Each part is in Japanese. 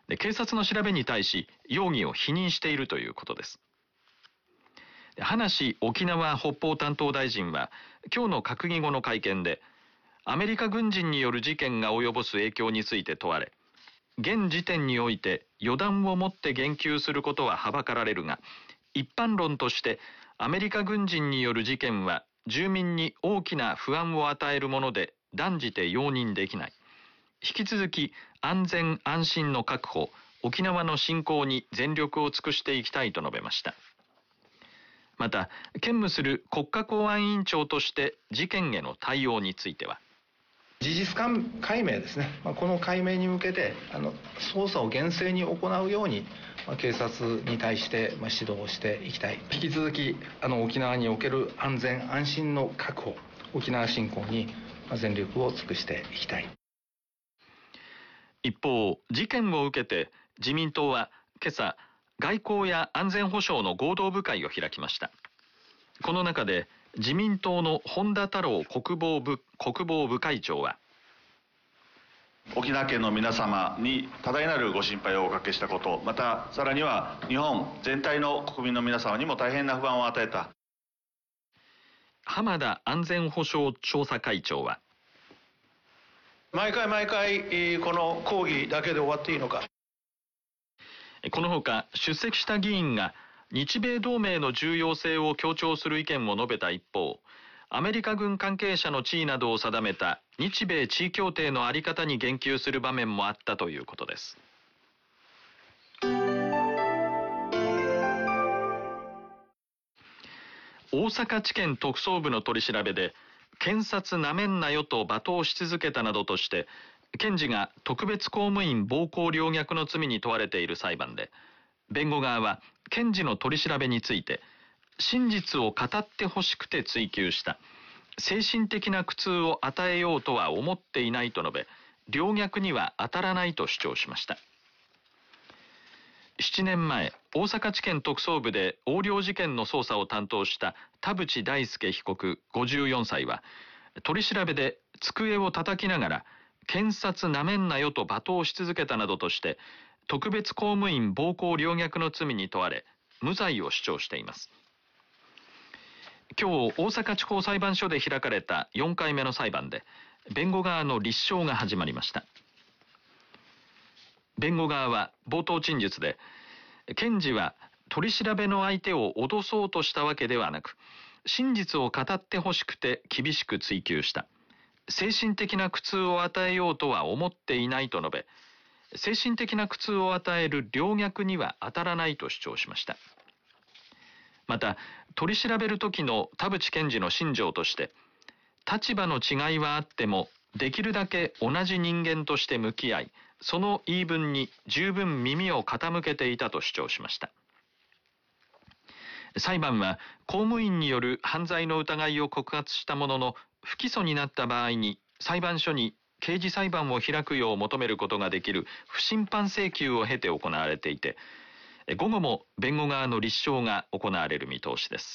で、警察の調べに対し容疑を否認しているということです。葉梨沖縄北方担当大臣は今日の閣議後の会見で、アメリカ軍人による事件が及ぼす影響について問われ、現時点において予断をもって言及することははばかられるが、一般論としてアメリカ軍人による事件は住民に大きな不安を与えるもので断じて容認できない。引き続き安全安心の確保、沖縄の振興に全力を尽くしていきたいと述べました。また、兼務する国家公安委員長として事件への対応については、 事実解明ですね、この解明に向けて捜査を厳正に行うように警察に対して指導をしていきたい。引き続き沖縄における安全安心の確保、沖縄振興に全力を尽くしていきたい。 一方、事件を受けて自民党は今朝、外交や安全保障の合同部会を開きました。この中で自民党の本田太郎国防部会長は、 沖縄県の皆様に多大なるご心配をおかけしたこと、またさらには日本全体の国民の皆様にも大変な不安を与えた。 浜田安全保障調査会長は、 毎回この抗議だけで終わっていいのか。 このほか出席した議員が日米同盟の重要性を強調する意見を述べた一方、アメリカ軍関係者の地位などを定めた日米地位協定の在り方に言及する場面もあったということです。大阪地検特捜部の取り調べで、検察なめんなよと罵倒し続けたなどとして検事が特別公務員暴行陵虐の罪に問われている裁判で、弁護側は検事の取り調べについて、真実を語ってほしくて追及した、精神的な苦痛を与えようとは思っていないと述べ、陵虐には当たらないと主張しました。7年前、大阪地検特捜部で横領事件の捜査を担当した田淵大輔被告54歳は、取り調べで机を叩きながら、検察なめんなよと罵倒し続けたなどとして、特別公務員暴行陵虐の罪に問われ、無罪を主張しています。今日、大阪地方裁判所で開かれた4回目の裁判で、弁護側の立証が始まりました。弁護側は冒頭陳述で、検事は取り調べの相手を脅そうとしたわけではなく、真実を語ってほしくて厳しく追及した。精神的な苦痛を与えようとは思っていないと述べ、精神的な苦痛を与える陵虐には当たらないと主張しました。また、取り調べる時の田淵検事の信条として、立場の違いはあっても、できるだけ同じ人間として向き合い、その言い分に十分耳を傾けていたと主張しました。裁判は公務員による犯罪の疑いを告発したものの、不起訴になった場合に裁判所に刑事裁判を開くよう求めることができる不審判請求を経て行われていて、午後も弁護側の立証が行われる見通しです。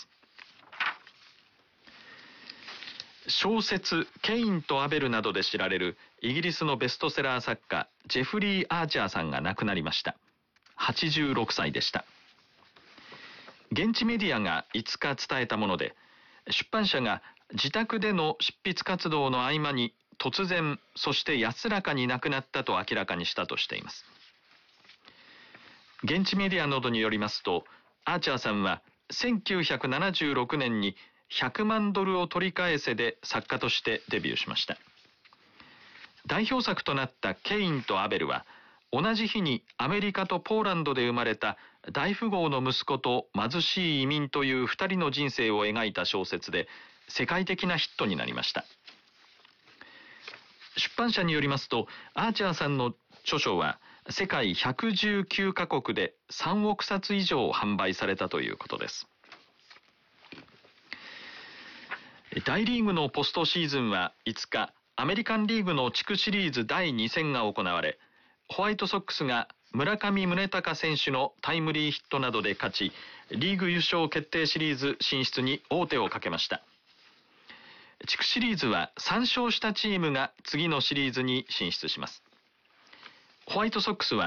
小説「ケインとアベル」などで知られるイギリスのベストセラー作家ジェフリー・アーチャーさんが亡くなりました。86歳でした。現地メディアが5日伝えたもので、出版社が自宅での執筆活動の合間に突然、そして安らかに亡くなったと明らかにしたとしています。現地メディアなどによりますと、アーチャーさんは1976年に100万ドルを取り返せで作家としてデビューしました。代表作となったケインとアベルは、同じ日にアメリカとポーランドで生まれた大富豪の息子と貧しい移民という2人の人生を描いた小説で、世界的なヒットになりました。出版社によりますと、アーチャーさんの著書は世界119カ国で3億冊以上販売されたということです。大リーグのポストシーズンは5日、アメリカンリーグの地区シリーズ第2戦が行われ、ホワイトソックスが村上宗隆選手のタイムリーヒットなどで勝ち、リーグ優勝決定シリーズ進出に王手をかけました。地区シリーズは3勝したチームが次のシリーズに進出します。ホワイトソックスは